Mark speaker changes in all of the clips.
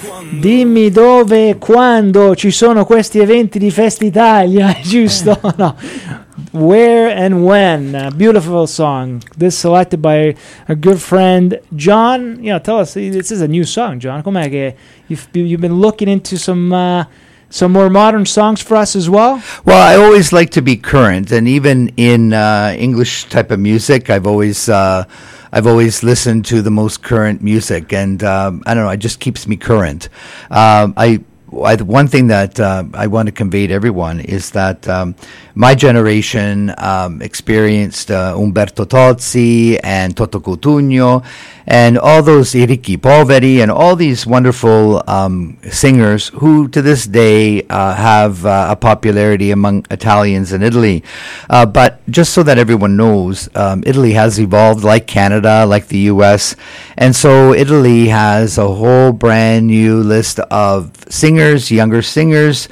Speaker 1: Dimmi dove e quando ci sono questi eventi di Festa Italia, giusto? No. Where and when. A beautiful song. This selected by a good friend, John. Tell us, this is a new song, John. Com'è che you've been looking into some more modern songs for us as well?
Speaker 2: Well, I always like to be current, and even in English type of music, I've always listened to the most current music, and I don't know, it just keeps me current. One thing that I want to convey to everyone is that my generation experienced Umberto Tozzi and Toto Cutugno and all those I Ricchi Poveri and all these wonderful singers who to this day have a popularity among Italians in Italy. But just so that everyone knows, Italy has evolved like Canada, like the US, and so Italy has a whole brand new list of younger singers,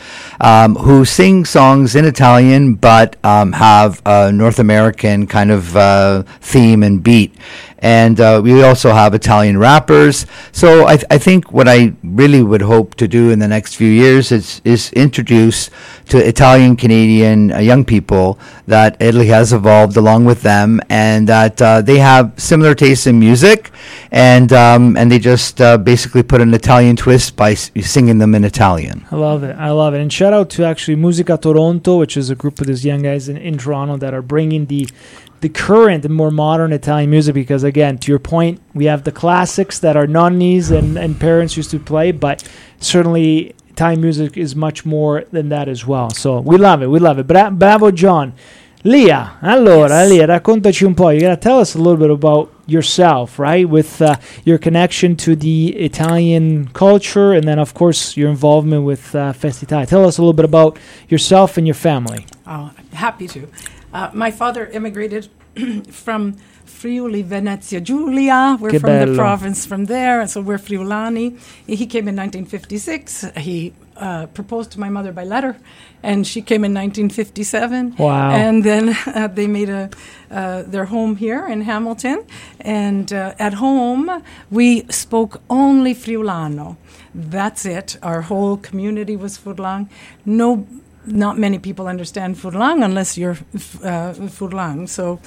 Speaker 2: who sing songs in Italian but have a North American kind of theme and beat. And we also have Italian rappers. So I think what I really would hope to do in the next few years is introduce to Italian Canadian young people that Italy has evolved along with them, and that they have similar tastes in music, and they just basically put an Italian twist by singing them in Italian.
Speaker 1: I love it. And shout out to actually Musica Toronto, which is a group of these young guys in Toronto that are bringing the current and more modern Italian music, because again, to your point, we have the classics that our nonnies and parents used to play, but certainly Italian music is much more than that as well. So we love it. Bravo, John. Leah, allora, yes. Leah, raccontaci un po'. You gotta tell us a little bit about yourself, right? With your connection to the Italian culture, and then, of course, your involvement with Festa Italia. Tell us a little bit about yourself and your family.
Speaker 3: Oh, happy to. My father immigrated from Friuli, Venezia Giulia. We're
Speaker 1: Che
Speaker 3: from
Speaker 1: bello.
Speaker 3: the province from there, so we're Friulani. He came in 1956. He proposed to my mother by letter, and she came in 1957.
Speaker 1: Wow.
Speaker 3: And then they made their home here in Hamilton. And at home, we spoke only Friulano. That's it. Our whole community was Furlang. Not many people understand Furlang unless you're Furlang. So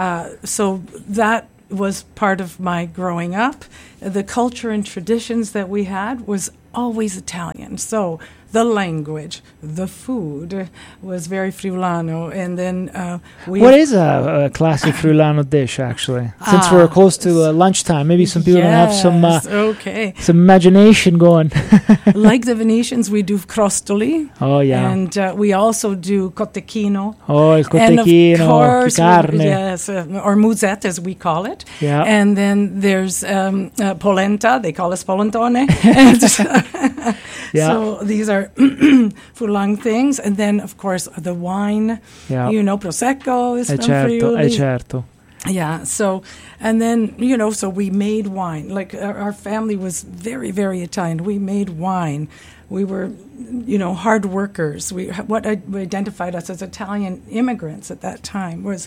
Speaker 3: that was part of my growing up. The culture and traditions that we had was always Italian. So the language, the food was very Friulano. And then
Speaker 1: what is a classic Friulano dish, actually? Since we're close to lunchtime, maybe some people can have some imagination going.
Speaker 3: Like the Venetians, we do crostoli.
Speaker 1: Oh, yeah.
Speaker 3: And we also do cotechino.
Speaker 1: Oh, il cotechino,
Speaker 3: and of course,
Speaker 1: carne.
Speaker 3: Yes, or musette, as we call it.
Speaker 1: Yeah.
Speaker 3: And then there's polenta. They call us polentone.
Speaker 1: Yeah.
Speaker 3: So these are Furlang things. And then, of course, the wine.
Speaker 1: Yeah.
Speaker 3: Prosecco is from
Speaker 1: Friuli.
Speaker 3: Friuli. Yeah, so, and then, so we made wine. Like, our family was very, very Italian. We made wine. We were, hard workers. What identified us as Italian immigrants at that time was,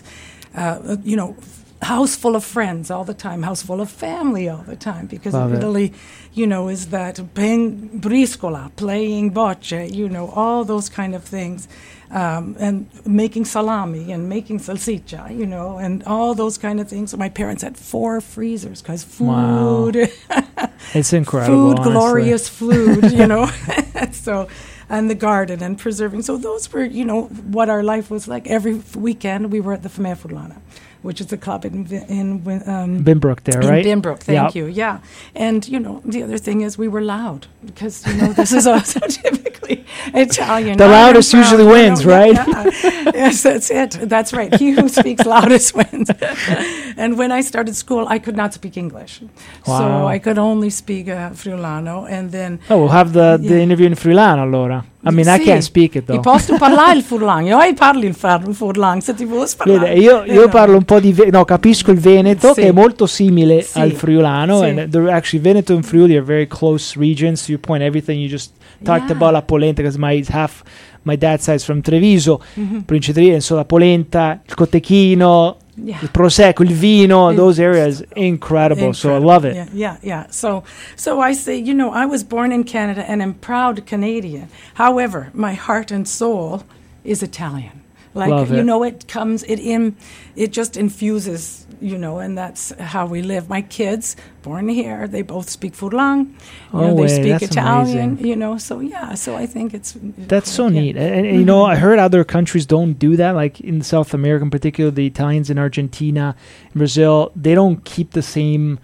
Speaker 3: house full of friends all the time, house full of family all the time, because Italy, is that playing briscola, playing bocce, all those kind of things. And making salami and making salsiccia, and all those kind of things. So my parents had 4 freezers because food.
Speaker 1: Wow. It's incredible.
Speaker 3: Food, honestly. Glorious food, So, and the garden and preserving. So those were, what our life was like. Every weekend we were at the Famiglia Furlana, which is a club in
Speaker 1: Binbrook there, right?
Speaker 3: In Binbrook, thank you, yeah. And, the other thing is we were loud because, this is also typically Italian.
Speaker 1: The loudest usually wins, right?
Speaker 3: Yeah. Yes, that's it. That's right. He who speaks loudest wins. And when I started school, I could not speak English.
Speaker 1: Wow.
Speaker 3: So I could only speak Friulano, and then...
Speaker 1: Oh, we'll have the interview in Friulano, allora. I mean, I can't speak it, though.
Speaker 3: Posso parlare il Furlang? Io parlo il Furlang, se ti vuoi parlare.
Speaker 1: Io parlo un po' di... capisco il Veneto, che è molto simile al Friulano.
Speaker 3: Sì.
Speaker 1: And actually, Veneto and Friuli are very close regions. To your point, everything you just talked about, la polenta, because my dad's side is from Treviso, Principe Treviso, and so la polenta, il cotechino,
Speaker 3: Yeah.
Speaker 1: the Prosecco, il vino, those areas, incredible. So I love it.
Speaker 3: Yeah. So I say, I was born in Canada and am proud Canadian. However, my heart and soul is Italian. Like,
Speaker 1: love it.
Speaker 3: It just infuses, and that's how we live. My kids, born here, they both speak Furlan. They speak Italian,
Speaker 1: amazing.
Speaker 3: so I think
Speaker 1: That's so neat. And I heard other countries don't do that, like in South America in particular, the Italians in Argentina, in Brazil, they don't keep the same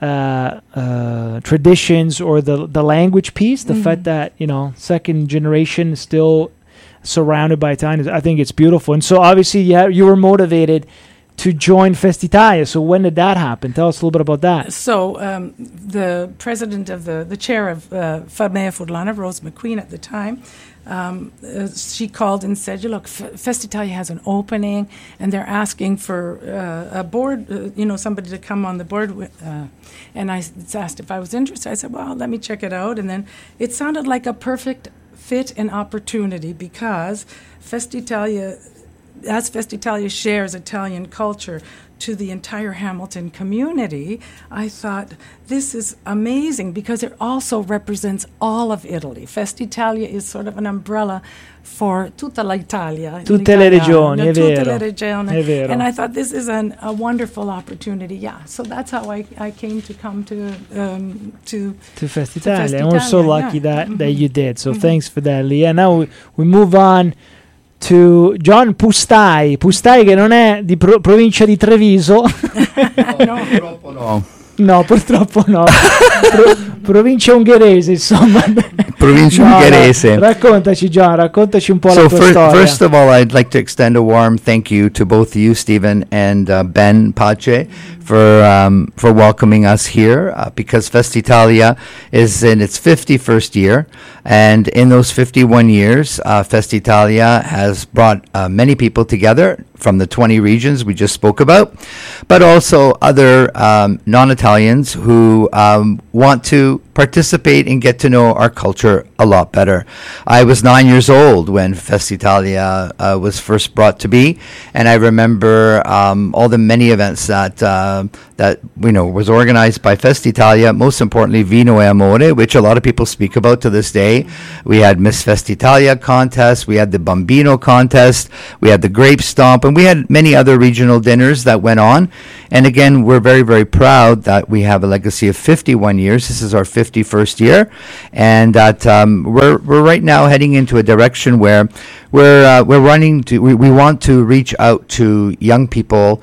Speaker 1: traditions or the language piece. The fact that, second generation is still surrounded by Italians, I think it's beautiful. And so obviously you were motivated to join Festitalia. So when did that happen? Tell us a little bit about that.
Speaker 3: So the president of the chair of Famiglia Furlana, Rose McQueen at the time, she called and said, look, Festitalia has an opening and they're asking for a board, somebody to come on the board with, and I asked if I was interested. I said, well, let me check it out. And then it sounded like a perfect fit and opportunity because Festitalia shares Italian culture to the entire Hamilton community. I thought, this is amazing because it also represents all of Italy. Festitalia is sort of an umbrella for tutta l'Italia.
Speaker 1: Tutte le regioni, è
Speaker 3: tutte
Speaker 1: vero.
Speaker 3: le regioni.
Speaker 1: È vero.
Speaker 3: And I thought this is a wonderful opportunity. Yeah, so that's how I came to come to
Speaker 1: Festitalia. And we're so lucky that you did. So thanks for that, Leah. Now we move on to John Pustai che non è di provincia di Treviso.
Speaker 2: Purtroppo no.
Speaker 1: No, purtroppo no. Provincia ungherese, insomma.
Speaker 2: Provincia ungherese.
Speaker 1: Raccontaci, John, raccontaci un po' la tua storia.
Speaker 2: First of all, I'd like to extend a warm thank you to both you, Stephen, and Ben Pace for welcoming us here because Festitalia is in its 51st year. And in those 51 years, Festitalia has brought many people together from the 20 regions we just spoke about, but also other non-Italians who want to participate and get to know our culture a lot better. I was 9 years old when Festitalia was first brought to be, and I remember all the many events that was organized by Festitalia, most importantly Vino e Amore, which a lot of people speak about to this day. We had Miss Festitalia contest, we had the Bambino contest, we had the Grape Stomp, and we had many other regional dinners that went on. And again, we're very, very proud that we have a legacy of 51 years. This is our 51st year, and that we're right now heading into a direction where we're running to. We want to reach out to young people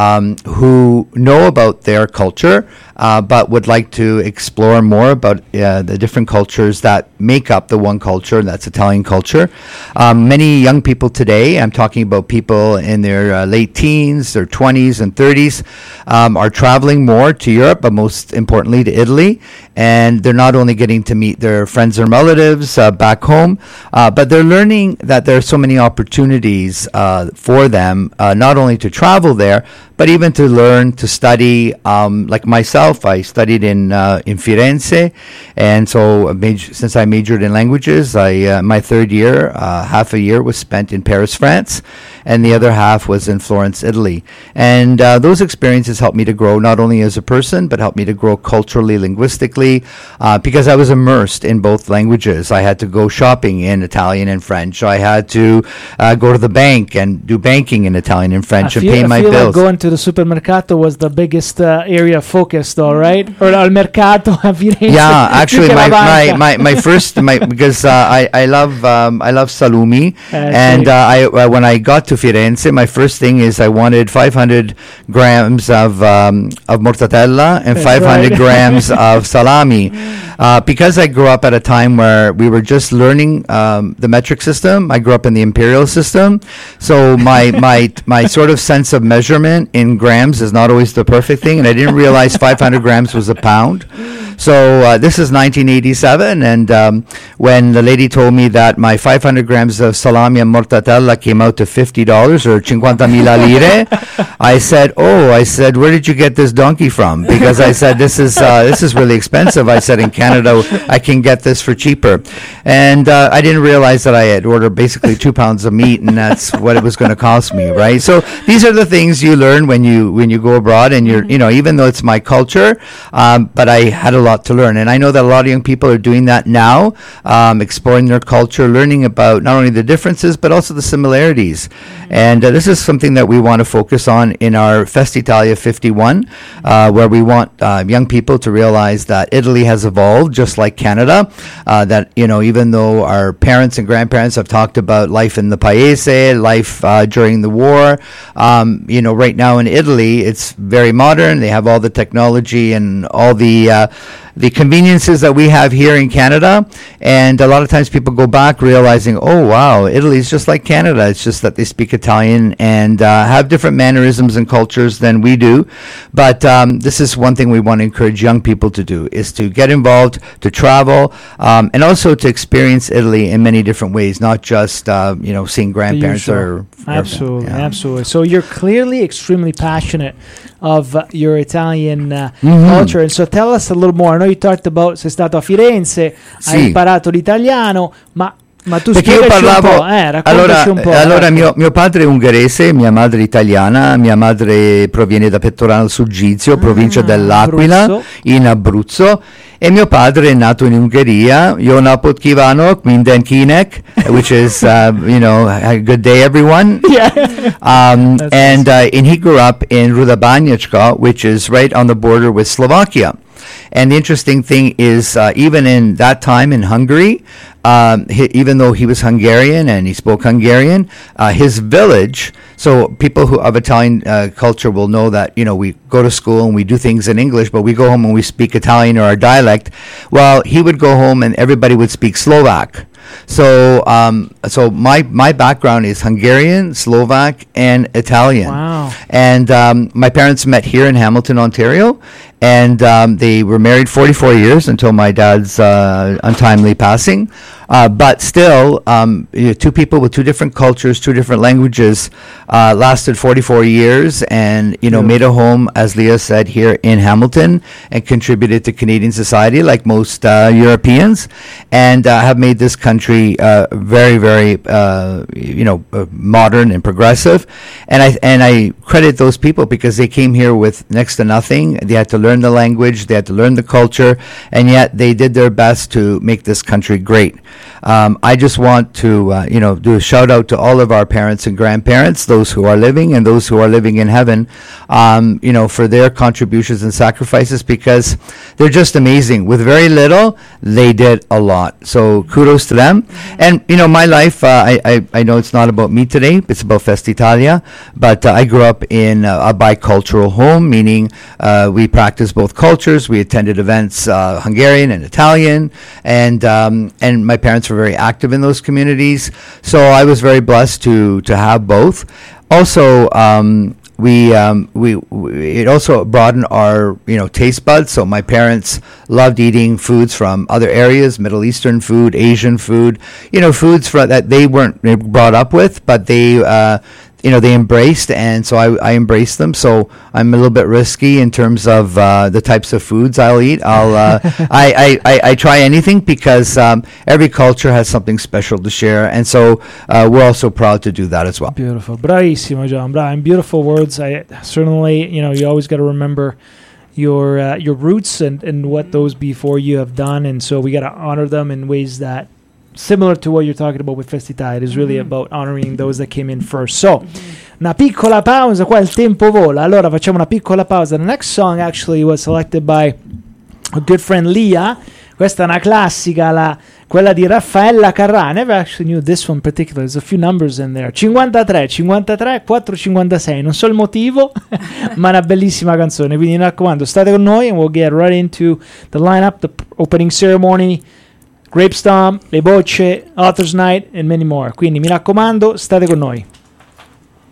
Speaker 2: who know about their culture, but would like to explore more about the different cultures that make up the one culture, and that's Italian culture. Many young people today, I'm talking about people in their late teens, their 20s and 30s, are traveling more to Europe, but most importantly to Italy. And they're not only getting to meet their friends and relatives back home, but they're learning that there are so many opportunities for them, not only to travel there, but even to learn, to study. Like myself, I studied in Firenze, and so since I majored in languages, my third year, half a year was spent in Paris, France, and the other half was in Florence, Italy. And those experiences helped me to grow not only as a person, but helped me to grow culturally, linguistically, because I was immersed in both languages. I had to go shopping in Italian and French. I had to go to the bank and do banking in Italian and French and pay my bills. I feel like
Speaker 1: going to the supermercato was the biggest area focused, all right? Or al mercato a Firenze.
Speaker 2: Yeah, actually, my first because I love salumi, and when I got to Firenze, my first thing is I wanted 500 grams of mortadella and 500 grams of salami, because I grew up at a time where we were just learning the metric system. I grew up in the imperial system, so my sort of sense of measurement in grams is not always the perfect thing, and I didn't realize 500 grams was a pound. So this is 1987, and when the lady told me that my 500 grams of salami and mortadella came out to $50 or 50,000 lire, I said, where did you get this donkey from? Because I said, this is really expensive. I said, in Canada, I can get this for cheaper. And I didn't realize that I had ordered basically 2 pounds of meat, and that's what it was going to cost me, right? So these are the things you learn when you go abroad, and you're, even though it's my culture, but I had a lot to learn. And I know that a lot of young people are doing that now, exploring their culture, learning about not only the differences, but also the similarities. And this is something that we want to focus on in our Festitalia 51, where we want young people to realize that Italy has evolved just like Canada, that, even though our parents and grandparents have talked about life in the Paese, life during the war, right now in Italy, it's very modern. They have all the technology and all the conveniences that we have here in Canada, and a lot of times people go back realizing, oh wow, Italy's just like Canada. It's just that they speak Italian and have different mannerisms and cultures than we do. But this is one thing we want to encourage young people to do, is to get involved, to travel, and also to experience Italy in many different ways, not just seeing grandparents or
Speaker 1: absolutely. So you're clearly extremely passionate of your Italian culture, and so tell us a little more. I know you talked about, sei stato a Firenze, hai imparato l'italiano, ma tu spiegaci un po', raccontaci un po'.
Speaker 2: Allora mio padre è ungherese, mia madre è italiana, mia madre proviene da Pettorano sul Gizio, provincia dell'Aquila,
Speaker 1: Abruzzo.
Speaker 2: in Abruzzo, e mio padre è nato in Ungheria. Jó napot kívánok mindenkinek, which is, a good day everyone. And he grew up in Rudabanyachka, which is right on the border with Slovakia. And the interesting thing is, even in that time in Hungary, even though he was Hungarian and he spoke Hungarian, his village, so people who of Italian culture will know that, we go to school and we do things in English, but we go home and we speak Italian or our dialect. Well, he would go home and everybody would speak Slovak. So my background is Hungarian, Slovak, and Italian.
Speaker 1: Wow.
Speaker 2: And my parents met here in Hamilton, Ontario, and they were married 44 years until my dad's untimely passing. But still, two people with two different cultures, two different languages, lasted 44 years and, made a home, as Leah said, here in Hamilton and contributed to Canadian society like most Europeans, and have made this country very, very, modern and progressive. And I credit those people because they came here with next to nothing. They had to learn the language, they had to learn the culture, and yet they did their best to make this country great. I just want to, do a shout out to all of our parents and grandparents, those who are living and those who are living in heaven, for their contributions and sacrifices, because they're just amazing. With very little, they did a lot. So kudos to them. And, my life, I know it's not about me today, it's about Festitalia, but I grew up in a bicultural home, meaning we practiced both cultures. We attended events, Hungarian and Italian, and my parents were very active in those communities. So I was very blessed to have both. Also, it also broadened our taste buds. So my parents loved eating foods from other areas, Middle Eastern food, Asian food, foods that they weren't brought up with, but they embraced, and so I embraced them. So I'm a little bit risky in terms of the types of foods I'll eat. I try anything because every culture has something special to share, and so we're also proud to do that as well.
Speaker 1: Beautiful, bravissimo, John. And beautiful words. I certainly, you always got to remember your roots and what those before you have done, and so we got to honor them in ways that, similar to what you're talking about with Festità, it is really about honoring those that came in first. So, una piccola pausa, qua il tempo vola. Allora facciamo una piccola pausa. The next song actually was selected by a good friend Leah. Questa è una classica, quella di Raffaella Carrà. I never actually knew this one in particular. There's a few numbers in there. 53, 456. Non so il motivo, ma è una bellissima canzone. Quindi mi raccomando, state con noi and we'll get right into the lineup, the opening ceremony, Grape Stomp, Le Bocce, Author's Night and many more. Quindi mi raccomando, state con noi.